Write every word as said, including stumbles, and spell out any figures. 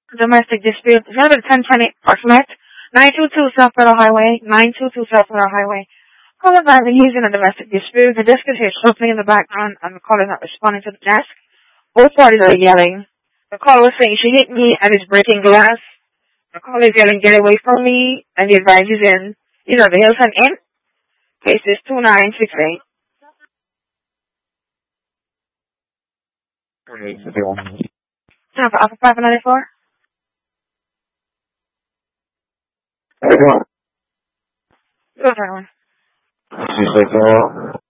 Domestic dispute. Number ten twenty Parklet. nine two two South Federal Highway. nine two two South Federal Highway. Caller back been using a domestic dispute. The desk is here shuffling in the background and the caller not responding to the desk. Both parties are yelling. The caller was saying she hit me and is breaking glass. The caller is yelling, get away from me, and the advice is in. These are the Hilton Inn. Case is two nine six eight. Time for Alpha five ninety-four. Go for one.